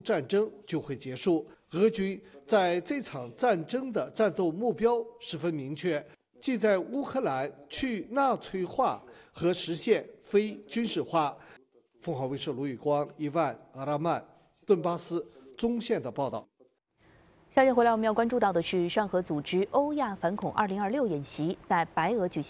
战争就会结束。俄军在这场战争的战斗目标十分明确，即在乌克兰去纳粹化和实现非军事化。凤凰卫视卢宇光、伊万·阿拉曼，顿巴斯中线的报道。 消息回来，我们要关注到的是，上合组织欧亚反恐2026演习在白俄举行。